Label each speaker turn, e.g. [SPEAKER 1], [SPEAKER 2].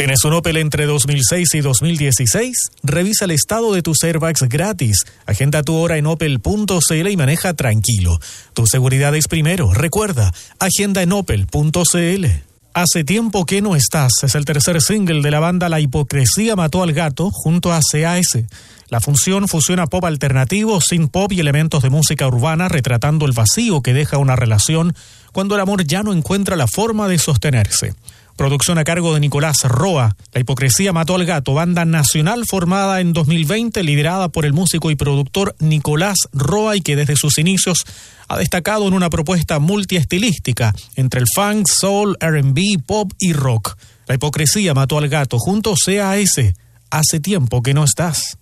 [SPEAKER 1] ¿Tienes un Opel entre 2006 y 2016? Revisa el estado de tus airbags gratis. Agenda tu hora en opel.cl y maneja tranquilo. Tu seguridad es primero. Recuerda, agenda en opel.cl. Hace tiempo que no estás. Es el tercer single de la banda La Hipocresía Mató al Gato junto a CAS. La función fusiona pop alternativo, synth pop y elementos de música urbana, retratando el vacío que deja una relación cuando el amor ya no encuentra la forma de sostenerse. Producción a cargo de Nicolás Roa. La Hipocresía Mató al Gato, banda nacional formada en 2020, liderada por el músico y productor Nicolás Roa y que desde sus inicios ha destacado en una propuesta multiestilística entre el funk, soul, R&B, pop y rock. La Hipocresía Mató al Gato junto a CAS. Hace tiempo que no estás.